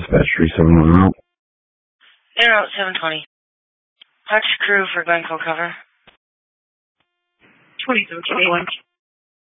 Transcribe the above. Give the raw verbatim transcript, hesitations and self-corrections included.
Dispatch three seven one out. They're out seven twenty. Hutch crew for Glencoe cover. twenty-seven twenty-one.